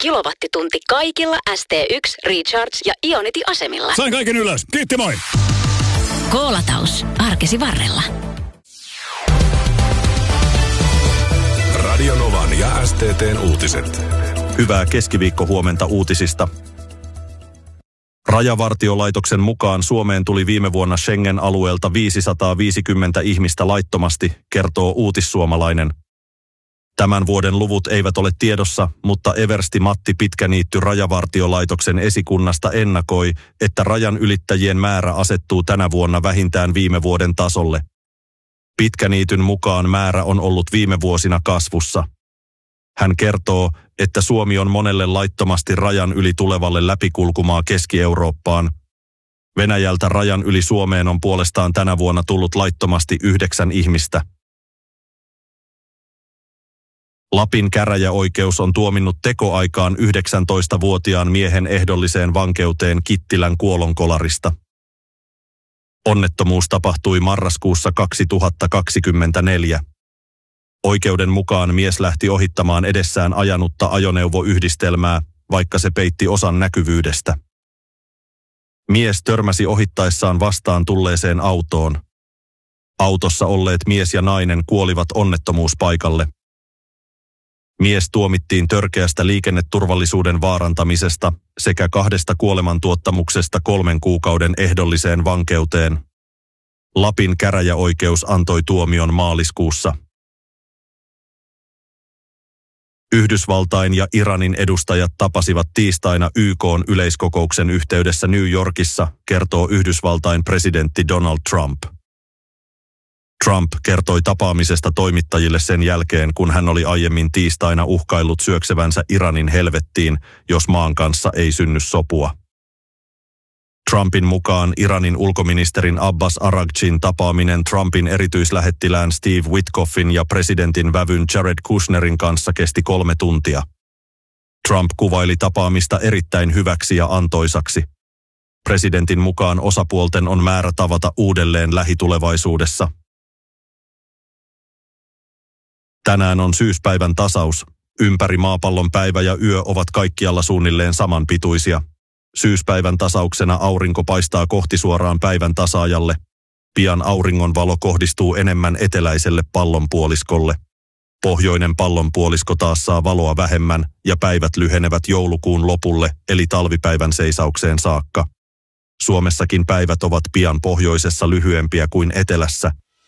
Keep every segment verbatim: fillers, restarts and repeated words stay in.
kilowattitunti kaikilla S T yksi, Recharge ja Ionity-asemilla. Sain kaiken ylös. Kiitti, moi! Koolataus. Arkesi varrella. Radio Novan ja S T T:n uutiset. Hyvää keskiviikkohuomenta uutisista. Rajavartiolaitoksen mukaan Suomeen tuli viime vuonna Schengen-alueelta viisisataaviisikymmentä ihmistä laittomasti, kertoo Uutissuomalainen. Tämän vuoden luvut eivät ole tiedossa, mutta eversti Matti Pitkäniitty Rajavartiolaitoksen esikunnasta ennakoi, että rajan ylittäjien määrä asettuu tänä vuonna vähintään viime vuoden tasolle. Pitkäniityn mukaan määrä on ollut viime vuosina kasvussa. Hän kertoo, että Suomi on monelle laittomasti rajan yli tulevalle läpikulkumaa Keski-Eurooppaan. Venäjältä rajan yli Suomeen on puolestaan tänä vuonna tullut laittomasti yhdeksän ihmistä. Lapin käräjäoikeus on tuominnut tekoaikaan yhdeksäntoistavuotiaan miehen ehdolliseen vankeuteen Kittilän kuolonkolarista. Onnettomuus tapahtui marraskuussa kaksituhattakaksikymmentäneljä. Oikeuden mukaan mies lähti ohittamaan edessään ajanutta ajoneuvoyhdistelmää, vaikka se peitti osan näkyvyydestä. Mies törmäsi ohittaessaan vastaan tulleeseen autoon. Autossa olleet mies ja nainen kuolivat onnettomuuspaikalle. Mies tuomittiin törkeästä liikenneturvallisuuden vaarantamisesta sekä kahdesta kuolemantuottamuksesta kolmen kuukauden ehdolliseen vankeuteen. Lapin käräjäoikeus antoi tuomion maaliskuussa. Yhdysvaltain ja Iranin edustajat tapasivat tiistaina Y K:n yleiskokouksen yhteydessä New Yorkissa, kertoo Yhdysvaltain presidentti Donald Trump. Trump kertoi tapaamisesta toimittajille sen jälkeen, kun hän oli aiemmin tiistaina uhkaillut syöksevänsä Iranin helvettiin, jos maan kanssa ei synny sopua. Trumpin mukaan Iranin ulkoministerin Abbas Araghchin tapaaminen Trumpin erityislähettilään Steve Witkoffin ja presidentin vävyn Jared Kushnerin kanssa kesti kolme tuntia. Trump kuvaili tapaamista erittäin hyväksi ja antoisaksi. Presidentin mukaan osapuolten on määrä tavata uudelleen lähitulevaisuudessa. Tänään on syyspäivän tasaus. Ympäri maapallon päivä ja yö ovat kaikkialla suunnilleen samanpituisia. Syyspäivän tasauksena aurinko paistaa kohti suoraan päivän tasaajalle. Pian auringonvalo kohdistuu enemmän eteläiselle pallonpuoliskolle. Pohjoinen pallonpuolisko taas saa valoa vähemmän ja päivät lyhenevät joulukuun lopulle eli talvipäivän seisaukseen saakka. Suomessakin päivät ovat pian pohjoisessa lyhyempiä kuin etelässä.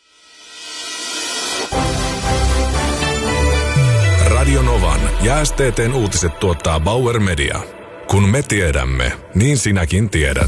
Radio Novan ja S T T:n uutiset tuottaa Bauer Media. Kun me tiedämme, niin sinäkin tiedät.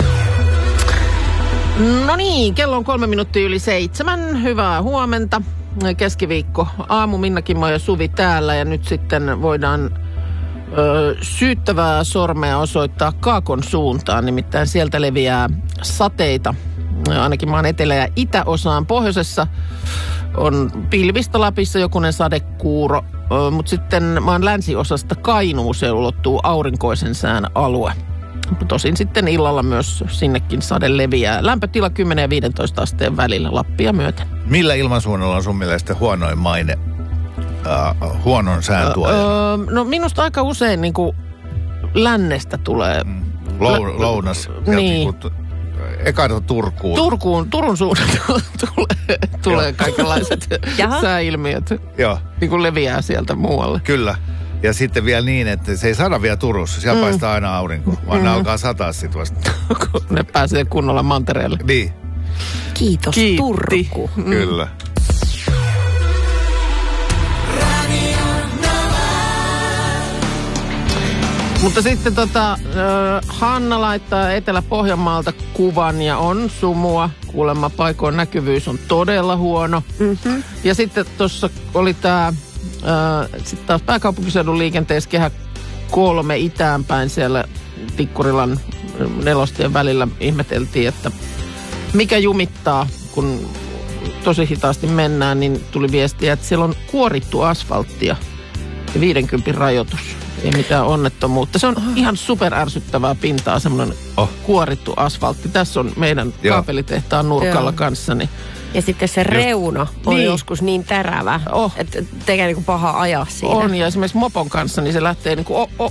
No niin, kello on kolme minuuttia yli seitsemän. Hyvää huomenta. Keskiviikko aamu, Minna Kimmo ja Suvi täällä. Ja nyt sitten voidaan ö, syyttävää sormea osoittaa Kaakon suuntaan. Nimittäin sieltä leviää sateita. Ainakin maan etelä- ja itäosaan. Pohjoisessa on pilvistä, Lapissa jokunen sadekuuro. Mutta sitten maan länsiosasta Kainuuseen ulottuu aurinkoisen sään alue. Tosin sitten illalla myös sinnekin sade leviää. Lämpötila kymmenen ja viisitoista asteen välillä Lappia myöten. Millä ilmansuunnalla on sun mielestä huonoin maine äh, huonon sään tuoja? Öö, no minusta aika usein niin kuin lännestä tulee. Mm. Lou, lounas. Niin. Ekana Turkuun. Turkuun, Turun suunnalta tulee, tulee kaikenlaiset sääilmiöt. Joo. Niin kuin leviää sieltä muualle. Kyllä. Ja sitten vielä niin, että se ei sada vielä Turussa. Siellä mm. paistaa aina aurinko, vaan mm. ne alkaa sataa sit vasta. Ne pääsee kunnolla mantereelle. Niin. Kiitos Kiitti. Turku. Mm. Kyllä. Mutta sitten tota, Hanna laittaa Etelä-Pohjanmaalta kuvan ja on sumua. Kuulemma paikoin näkyvyys on todella huono. Mm-hmm. Ja sitten tuossa oli tämä, sitten taas pääkaupunkiseudun liikenteessä kehä kolme itäänpäin siellä Tikkurilan nelostien välillä ihmeteltiin, että mikä jumittaa, kun tosi hitaasti mennään, niin tuli viestiä, että siellä on kuorittu asfalttia ja viidenkympin rajoitus. Ei mitään onnettomuutta. Se on oh. ihan superärsyttävää pintaa, semmoinen oh. kuorittu asfaltti. Tässä on meidän Joo. kaapelitehtaan nurkalla Joo. kanssa. Niin ja sitten se reuna on niin. joskus niin terävä, oh. että tekee niinku paha ajaa siinä. On, ja esimerkiksi mopon kanssa, niin se lähtee niinku o- o-